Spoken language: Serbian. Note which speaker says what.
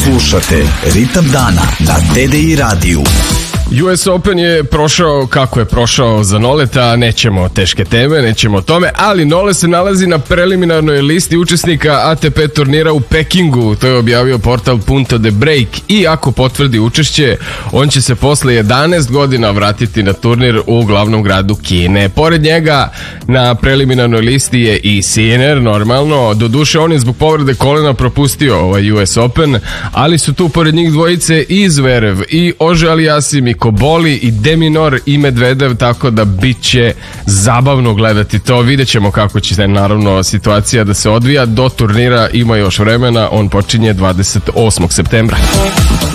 Speaker 1: Slušate Ritam dana na TDI radiju.
Speaker 2: US Open je prošao kako je prošao za Noleta, nećemo teške teme, nećemo o tome, ali Nole se nalazi na preliminarnoj listi učesnika ATP turnira u Pekingu, to je objavio portal Punto de Break, i ako potvrdi učešće, on će se posle 11 godina vratiti na turnir u glavnom gradu Kine. Pored njega na preliminarnoj listi je i Sinner, normalno, doduše on je zbog povrede kolena propustio ovaj US Open, ali su tu pored njih dvojice i Zverev, i Ože Aliasim, i Koboli, i Deminor, i Medvedev, tako da bit će zabavno gledati to. Vidjet ćemo kako će naravno situacija da se odvija. Do turnira ima još vremena, on počinje 28. septembra.